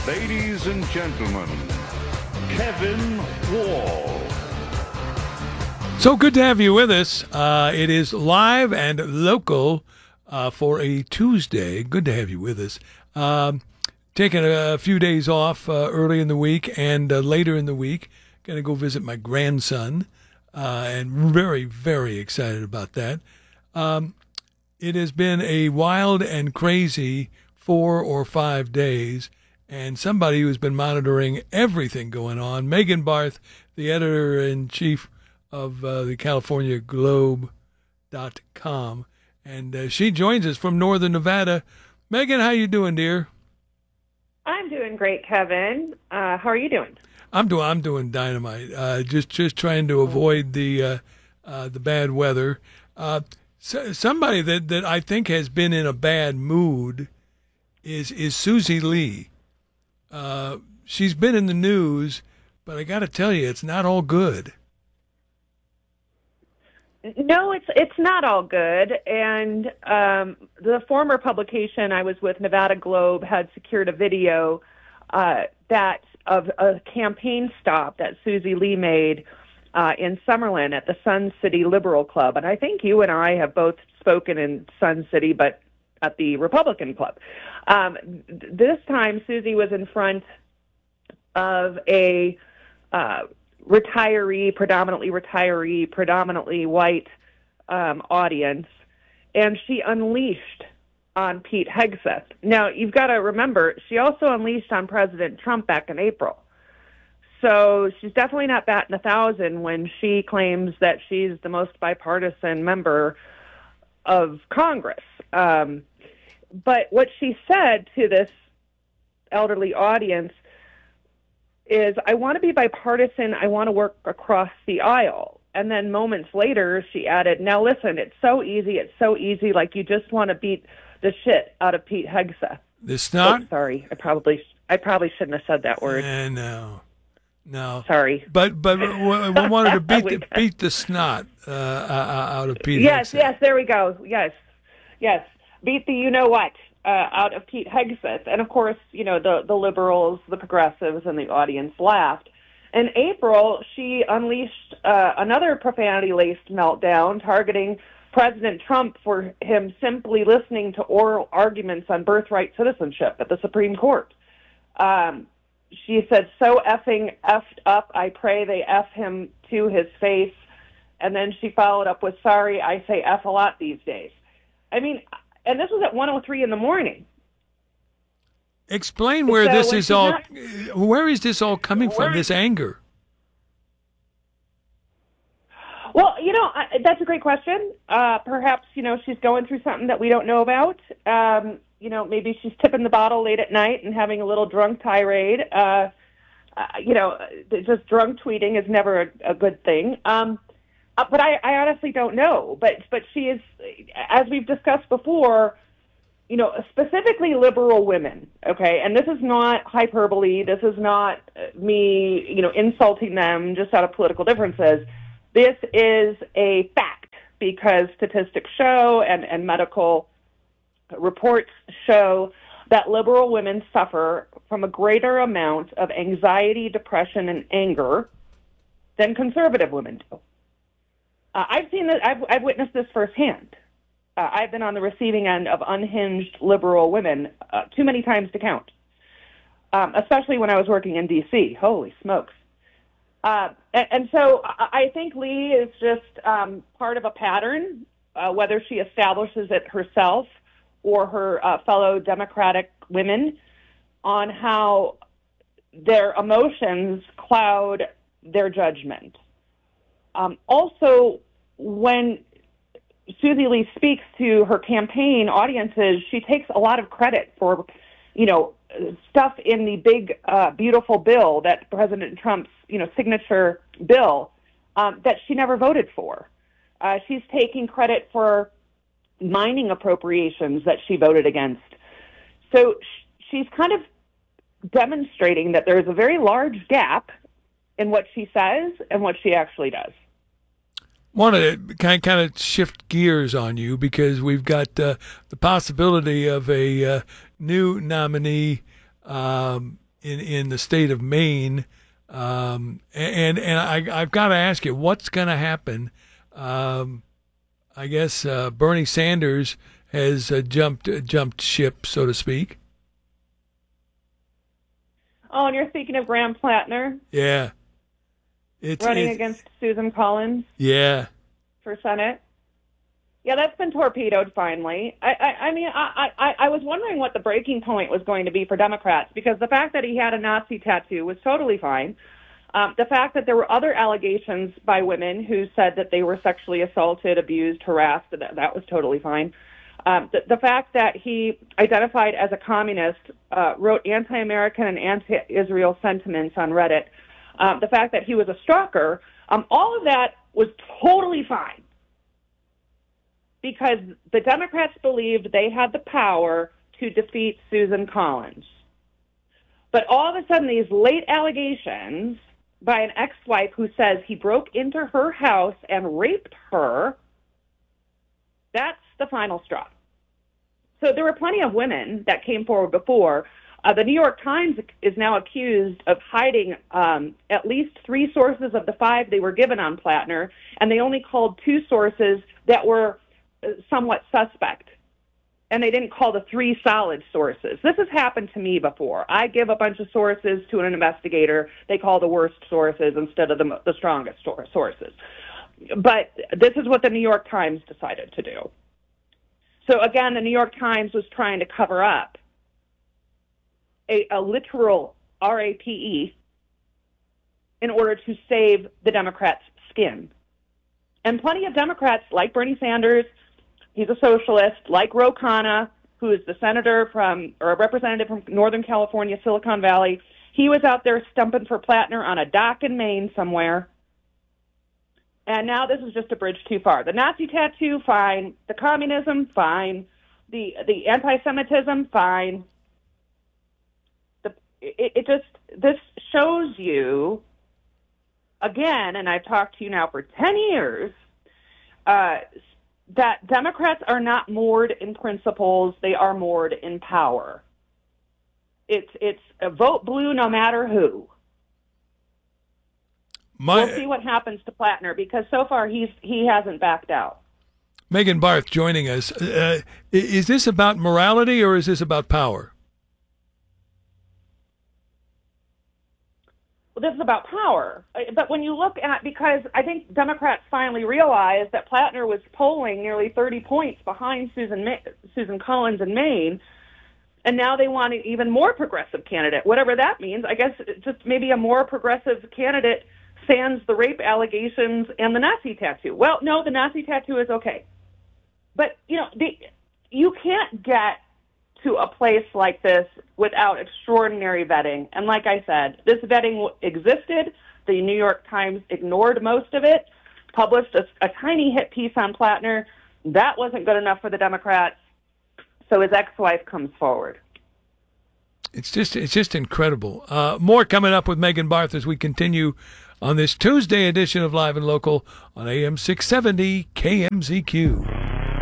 Ladies and gentlemen, Kevin Wall. So good to have you with us. It is live and local for a Tuesday. Good to have you with us. Taking a few days off early in the week and later in the week. Going to go visit my grandson, and very, very excited about that. It has been a wild and crazy 4 or 5 days, and somebody who's been monitoring everything going on, Megan Barth, the editor-in-chief of the California Globe.com, and she joins us from Northern Nevada. Megan, how you doing, dear? I'm doing great, Kevin. How are you doing? I'm doing dynamite. Just trying to avoid the bad weather. Somebody that I think has been in a bad mood is Susie Lee. She's been in the news, but I got to tell you, it's not all good. No, it's not all good. And the former publication I was with, Nevada Globe, had secured a video that of a campaign stop that Susie Lee made in Summerlin at the Sun City Liberal Club. And I think you and I have both spoken in Sun City, but at the Republican Club. This time, Susie was in front of a predominantly white audience, and she unleashed on Pete Hegseth. Now, you've got to remember, she also unleashed on President Trump back in April. So she's definitely not batting 1,000 when she claims that she's the most bipartisan member of Congress. But what she said to this elderly audience is, I want to be bipartisan, I want to work across the aisle. And then moments later, she added, now listen, it's so easy, like you just want to beat the shit out of Pete Hegseth. The snot? Oh, sorry, I probably shouldn't have said that word. No. Sorry. But we wanted to beat the snot out of Pete Hegseth. Yes, there we go. Yes. Beat the you-know-what out of Pete Hegseth. And, of course, the liberals, the progressives, and the audience laughed. In April, she unleashed another profanity-laced meltdown targeting President Trump for him simply listening to oral arguments on birthright citizenship at the Supreme Court. She said, so effing effed up, I pray they F him to his face. And then she followed up with, sorry, I say F a lot these days. I mean, and this was at 1:03 in the morning. Explain where this is all. Where is this all coming from? This anger. Well, that's a great question. Perhaps she's going through something that we don't know about. Maybe she's tipping the bottle late at night and having a little drunk tirade. Just drunk tweeting is never a good thing. But I honestly don't know. But she is, as we've discussed before, specifically liberal women, okay? And this is not hyperbole. This is not me, insulting them just out of political differences. This is a fact because statistics show and medical reports show that liberal women suffer from a greater amount of anxiety, depression, and anger than conservative women do. I've seen that. I've witnessed this firsthand. I've been on the receiving end of unhinged liberal women too many times to count, especially when I was working in D.C. Holy smokes. And so I think Lee is just part of a pattern, whether she establishes it herself or her fellow Democratic women, on how their emotions cloud their judgment. Also, when Susie Lee speaks to her campaign audiences, she takes a lot of credit for, stuff in the big, beautiful bill that President Trump's, signature bill that she never voted for. She's taking credit for mining appropriations that she voted against. So she's kind of demonstrating that there's a very large gap in what she says and what she actually does. Want to kind of shift gears on you because we've got the possibility of a new nominee in the state of Maine. I've got to ask you, what's going to happen? I guess Bernie Sanders has jumped ship, so to speak. Oh, and you're speaking of Graham Plattner? Yeah. Running against Susan Collins? Yeah. For Senate? Yeah, that's been torpedoed finally. I mean, I was wondering what the breaking point was going to be for Democrats, because the fact that he had a Nazi tattoo was totally fine. The fact that there were other allegations by women who said that they were sexually assaulted, abused, harassed, that was totally fine. The fact that he identified as a communist, wrote anti-American and anti-Israel sentiments on Reddit, the fact that he was a stalker, all of that was totally fine, because the Democrats believed they had the power to defeat Susan Collins. But all of a sudden, these late allegations by an ex-wife who says he broke into her house and raped her, that's the final straw. So there were plenty of women that came forward before. The New York Times is now accused of hiding at least 3 sources of the 5 they were given on Plattner, and they only called 2 sources that were somewhat suspect. And they didn't call the 3 solid sources. This has happened to me before. I give a bunch of sources to an investigator. They call the worst sources instead of the strongest sources. But this is what the New York Times decided to do. So again, the New York Times was trying to cover up a literal RAPE in order to save the Democrats' skin. And plenty of Democrats, like Bernie Sanders, he's a socialist, like Ro Khanna, who is the senator or a representative from Northern California, Silicon Valley, he was out there stumping for Plattner on a dock in Maine somewhere. And now this is just a bridge too far. The Nazi tattoo, fine. The communism, fine. The anti-Semitism, fine. This shows you, again, and I've talked to you now for 10 years, that Democrats are not moored in principles, they are moored in power. It's a vote blue no matter who. We'll see what happens to Plattner, because so far he hasn't backed out. Megan Barth joining us. Is this about morality or is this about power? Well, this is about power. But when you look at, because I think Democrats finally realized that Plattner was polling nearly 30 points behind Susan Collins in Maine, and now they want an even more progressive candidate, whatever that means. I guess just maybe a more progressive candidate sans the rape allegations and the Nazi tattoo. Well, no, the Nazi tattoo is okay. But, you can't get to a place like this without extraordinary vetting. And like I said, this vetting existed. The New York Times ignored most of it, published a tiny hit piece on Plattner. That wasn't good enough for the Democrats, so his ex-wife comes forward. It's just incredible. More coming up with Megan Barth as we continue on this Tuesday edition of Live and Local on AM 670 KMZQ.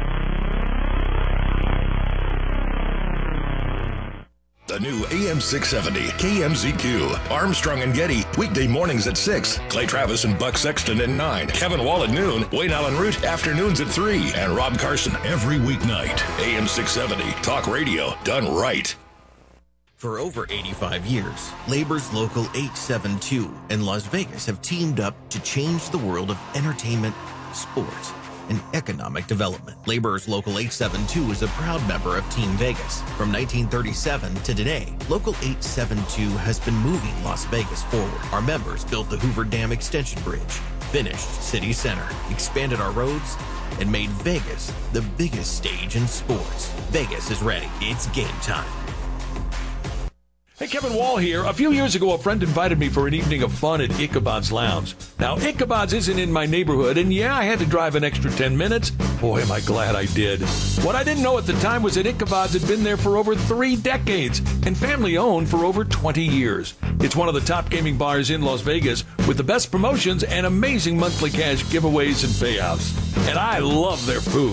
The new AM 670 KMZQ. Armstrong and Getty, weekday mornings at 6. Clay Travis and Buck Sexton at 9. Kevin Wall at noon. Wayne Allen Root, afternoons at 3. And Rob Carson every weeknight. AM 670, talk radio done right. For over 85 years, Labor's Local 872 in Las Vegas have teamed up to change the world of entertainment, sports, and economic development. Labor's Local 872 is a proud member of Team Vegas. From 1937 to today, Local 872 has been moving Las Vegas forward. Our members built the Hoover Dam Extension Bridge, finished City Center, expanded our roads, and made Vegas the biggest stage in sports. Vegas is ready. It's game time. Hey, Kevin Wall here. A few years ago, a friend invited me for an evening of fun at Ichabod's Lounge. Now, Ichabod's isn't in my neighborhood, and yeah, I had to drive an extra 10 minutes. Boy, am I glad I did. What I didn't know at the time was that Ichabod's had been there for over 3 decades and family-owned for over 20 years. It's one of the top gaming bars in Las Vegas with the best promotions and amazing monthly cash giveaways and payouts. And I love their food.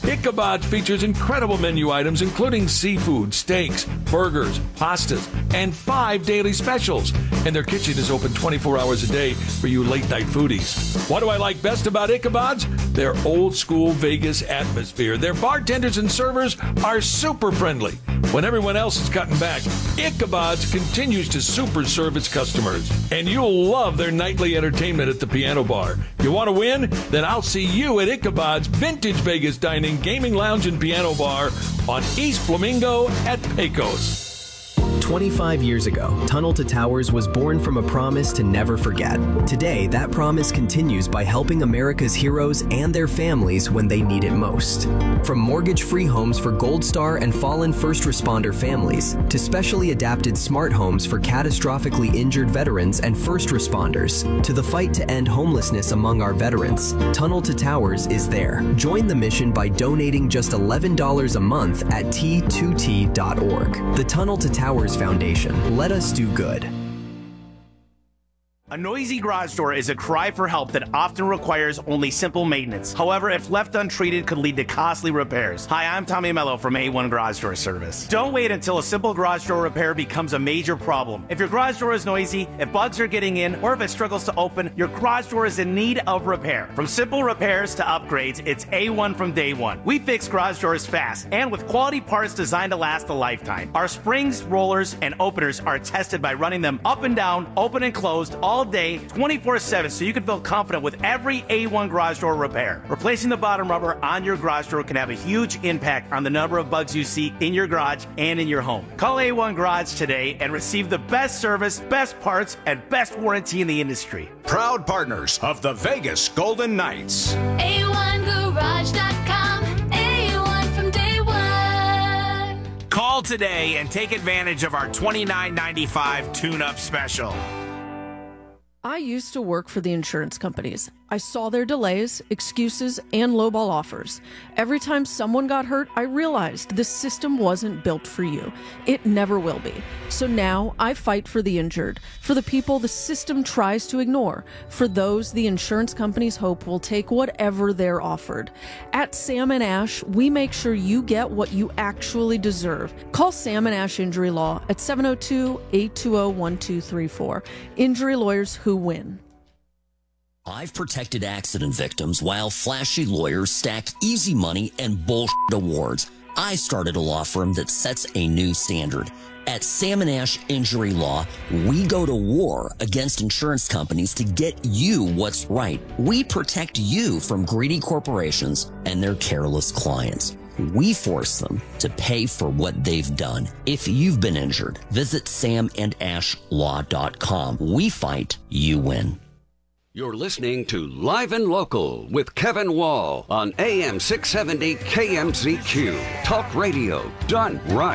Ichabod's features incredible menu items, including seafood, steaks, burgers, pastas, and 5 daily specials. And their kitchen is open 24 hours a day for you late-night foodies. What do I like best about Ichabod's? Their old-school Vegas atmosphere. Their bartenders and servers are super friendly. When everyone else is cutting back, Ichabod's continues to super serve its customers. And you'll love their nightly entertainment at the piano bar. You want to win? Then I'll see you at Ichabod's Vintage Vegas Dining, Gaming Lounge, and Piano Bar on East Flamingo at Pecos. 25 years ago, Tunnel to Towers was born from a promise to never forget. Today, that promise continues by helping America's heroes and their families when they need it most. From mortgage-free homes for Gold Star and fallen first responder families, to specially adapted smart homes for catastrophically injured veterans and first responders, to the fight to end homelessness among our veterans, Tunnel to Towers is there. Join the mission by donating just $11 a month at T2T.org. The Tunnel to Towers Foundation. Let us do good. A noisy garage door is a cry for help that often requires only simple maintenance. However, if left untreated, could lead to costly repairs. Hi, I'm Tommy Mello from A1 Garage Door Service. Don't wait until a simple garage door repair becomes a major problem. If your garage door is noisy, if bugs are getting in, or if it struggles to open, your garage door is in need of repair. From simple repairs to upgrades, it's A1 from day one. We fix garage doors fast and with quality parts designed to last a lifetime. Our springs, rollers, and openers are tested by running them up and down, open and closed, all day, 24/7, so you can feel confident with every A1 garage door repair. Replacing the bottom rubber on your garage door can have a huge impact on the number of bugs you see in your garage and in your home. Call A1 Garage today and receive the best service, best parts, and best warranty in the industry. Proud partners of the Vegas Golden Knights. A1Garage.com. A1 from day one. Call today and take advantage of our $29.95 tune-up special. I used to work for the insurance companies. I saw their delays, excuses, and lowball offers. Every time someone got hurt, I realized this system wasn't built for you. It never will be. So now I fight for the injured, for the people the system tries to ignore, for those the insurance companies hope will take whatever they're offered. At Sam & Ash, we make sure you get what you actually deserve. Call Sam & Ash Injury Law at 702-820-1234. Injury lawyers who win. I've protected accident victims while flashy lawyers stack easy money and bullshit awards. I started a law firm that sets a new standard. At Sam & Ash Injury Law, we go to war against insurance companies to get you what's right. We protect you from greedy corporations and their careless clients. We force them to pay for what they've done. If you've been injured, visit samandashlaw.com. We fight, you win. You're listening to Live and Local with Kevin Wall on AM 670 KMZQ. Talk radio done right.